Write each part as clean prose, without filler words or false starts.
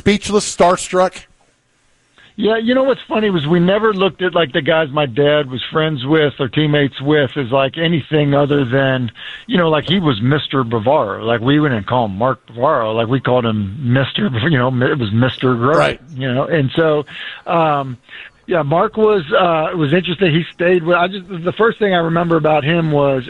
speechless, starstruck? Yeah, you know what's funny was we never looked at like the guys my dad was friends with or teammates with as like anything other than, you know, like he was Mr. Bavaro. Like we wouldn't call him Mark Bavaro. Like we called him Mr. You know, it was Mr. Grote, right. You know, and so, yeah, Mark was interesting. He stayed with, the first thing I remember about him was,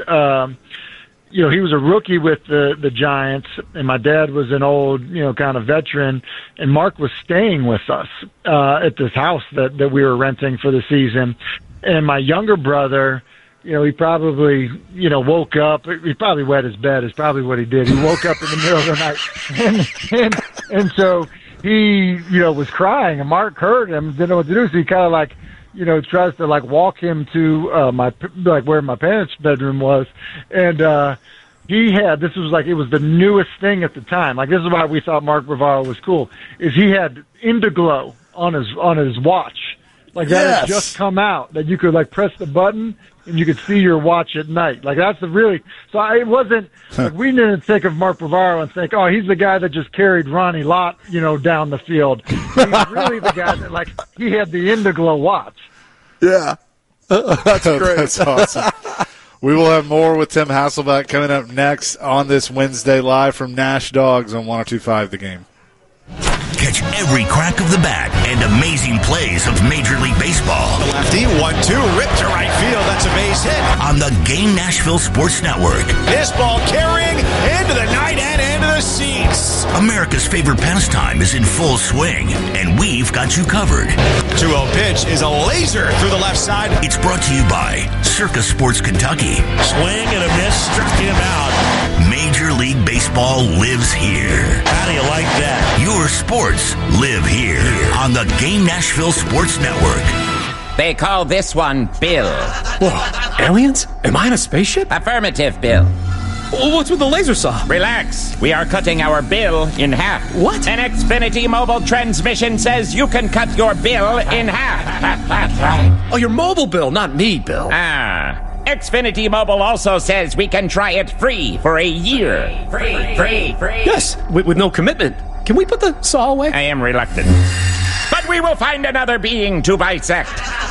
you know, he was a rookie with the Giants, and my dad was an old, you know, kind of veteran, and Mark was staying with us at this house that we were renting for the season. And my younger brother, you know, he probably, you know, woke up. He probably wet his bed is probably what he did. He woke up in the middle of the night, and so he, you know, was crying, and Mark heard him, didn't know what to do, so he kind of like, you know, tries to like walk him to where my parents' bedroom was, and he had, this was like, it was the newest thing at the time. Like this is why we thought Mark Bavaro was cool. Is he had Indiglo on his watch, like that had just come out, that you could like press the button and you could see your watch at night. Like that's the really. So it wasn't like we didn't think of Mark Bavaro and think, oh, he's the guy that just carried Ronnie Lott, you know, down the field. He's really the guy that like he had the Indiglo watch. Yeah, that's great. That's awesome. We will have more with Tim Hasselbeck coming up next on this Wednesday live from Nash Dogs on 102.5 The Game. Catch every crack of the bat and amazing plays of Major League Baseball. The lefty, 1-2, ripped to right field. That's a base hit. On the Game Nashville Sports Network. This ball carrying into the night and into the seats. America's favorite pastime is in full swing, and we've got you covered. 2-0 pitch is a laser through the left side. It's brought to you by Circa Sports Kentucky. Swing and a miss, struck him out. Major League Baseball lives here. How do you like that? Your sports live here on the Game Nashville Sports Network. They call this one Bill. Whoa, aliens? Am I in a spaceship? Affirmative, Bill. What's with the laser saw? Relax. We are cutting our bill in half. What? An Xfinity mobile transmission says you can cut your bill in half. Oh, your mobile bill, not me, Bill. Xfinity Mobile also says we can try it free for a year. Free. Yes, with no commitment. Can we put the saw away? I am reluctant. But we will find another being to bisect.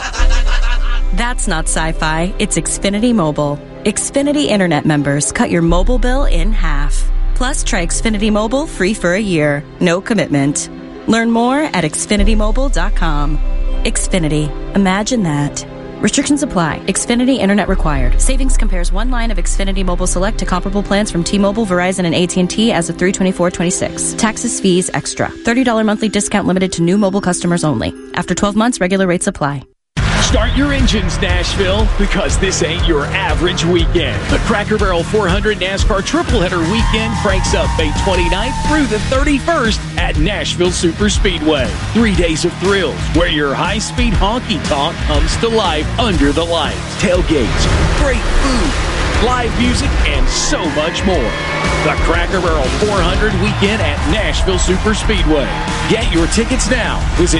That's not sci-fi. It's Xfinity Mobile. Xfinity Internet members cut your mobile bill in half. Plus, try Xfinity Mobile free for a year. No commitment. Learn more at XfinityMobile.com. Xfinity. Imagine that. Restrictions apply. Xfinity Internet required. Savings compares one line of Xfinity Mobile Select to comparable plans from T-Mobile, Verizon, and AT&T as of 3/24/26. Taxes, fees, extra. $30 monthly discount limited to new mobile customers only. After 12 months, regular rates apply. Start your engines, Nashville, because this ain't your average weekend. The Cracker Barrel 400 NASCAR Tripleheader Weekend cranks up May 29th through the 31st at Nashville Superspeedway. 3 days of thrills where your high-speed honky-tonk comes to life under the lights. Tailgates, great food, live music, and so much more. The Cracker Barrel 400 Weekend at Nashville Superspeedway. Get your tickets now. Visit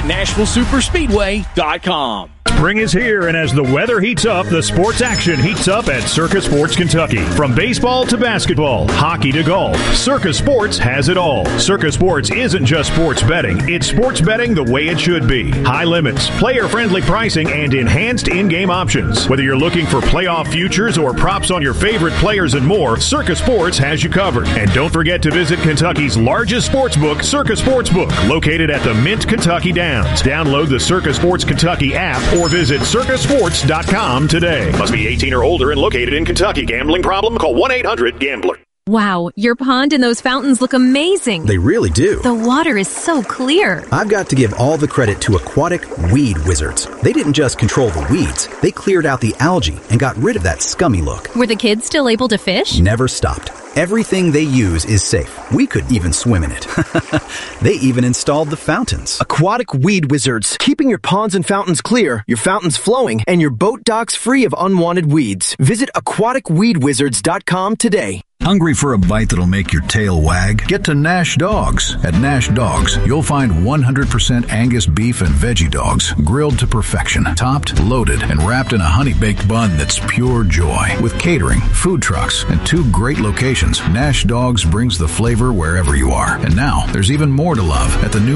NashvilleSuperspeedway.com. Spring is here, and as the weather heats up, the sports action heats up at Circa Sports Kentucky. From baseball to basketball, hockey to golf, Circa Sports has it all. Circa Sports isn't just sports betting. It's sports betting the way it should be. High limits, player-friendly pricing, and enhanced in-game options. Whether you're looking for playoff futures or props on your favorite players and more, Circa Sports has you covered. And don't forget to visit Kentucky's largest sportsbook, Circa Sportsbook, located at the Mint Kentucky Downs. Download the Circa Sports Kentucky app or visit circasports.com today. Must be 18 or older and located in Kentucky. Gambling problem? Call 1-800-GAMBLER. Wow, your pond and those fountains look amazing. They really do. The water is so clear. I've got to give all the credit to Aquatic Weed Wizards. They didn't just control the weeds, they cleared out the algae and got rid of that scummy look. Were the kids still able to fish? Never stopped. Everything they use is safe. We could even swim in it. They even installed the fountains. Aquatic Weed Wizards. Keeping your ponds and fountains clear, your fountains flowing, and your boat docks free of unwanted weeds. Visit aquaticweedwizards.com today. Hungry for a bite that'll make your tail wag? Get to Nash Dogs. At Nash Dogs, you'll find 100% Angus beef and veggie dogs, grilled to perfection, topped, loaded, and wrapped in a honey-baked bun that's pure joy. With catering, food trucks, and 2 great locations, Nash Dogs brings the flavor wherever you are. And now, there's even more to love at the new